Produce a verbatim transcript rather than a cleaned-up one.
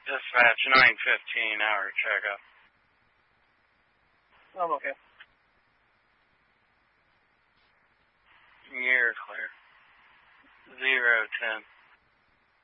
Dispatch nine fifteen, hour checkup. I'm okay. You're clear. Zero ten.